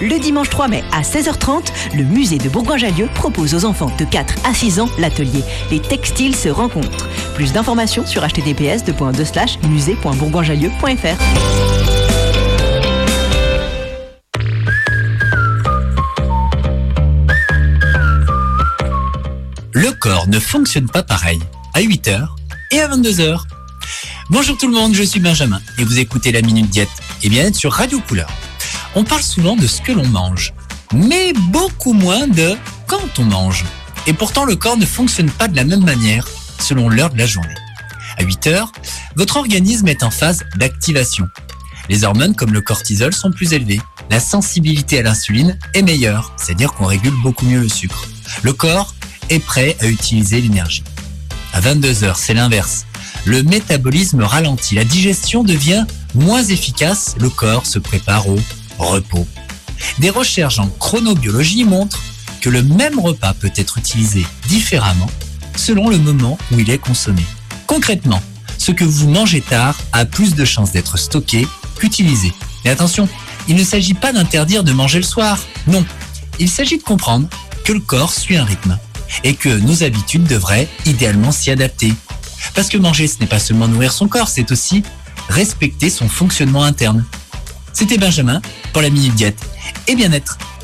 Le dimanche 3 mai à 16h30, le musée de Bourgoin-Jallieu propose aux enfants de 4 à 6 ans l'atelier Les textiles se rencontrent. Plus d'informations sur https://musée.bourgoinjallieu.fr. Le corps ne fonctionne pas pareil à 8h et à 22h. Bonjour tout le monde, je suis Benjamin et vous écoutez la Minute Diète et bien-être sur Radio Couleur. On parle souvent de ce que l'on mange, mais beaucoup moins de quand on mange. Et pourtant, le corps ne fonctionne pas de la même manière selon l'heure de la journée. À 8h, votre organisme est en phase d'activation. Les hormones comme le cortisol sont plus élevées. La sensibilité à l'insuline est meilleure, c'est-à-dire qu'on régule beaucoup mieux le sucre. Le corps est prêt à utiliser l'énergie. À 22h, c'est l'inverse. Le métabolisme ralentit, la digestion devient moins efficace, le corps se prépare au repos. Des recherches en chronobiologie montrent que le même repas peut être utilisé différemment selon le moment où il est consommé. Concrètement, ce que vous mangez tard a plus de chances d'être stocké qu'utilisé. Mais attention, il ne s'agit pas d'interdire de manger le soir. Non, il s'agit de comprendre que le corps suit un rythme et que nos habitudes devraient idéalement s'y adapter. Parce que manger, ce n'est pas seulement nourrir son corps, c'est aussi respecter son fonctionnement interne. C'était Benjamin pour la Minute Diète et bien-être.